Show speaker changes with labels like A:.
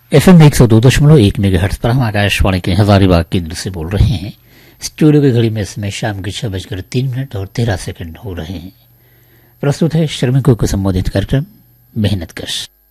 A: FM 102.1 megahertz पर हम आकाशवाणी के हजारीबाग केंद्र से बोल रहे हैं। स्टूडियो की घड़ी में समय शाम के 6:03 और 13 सेकंड हो रहे हैं। प्रस्तुत है श्रमिकों को संबोधित कार्यक्रम मेहनत कश।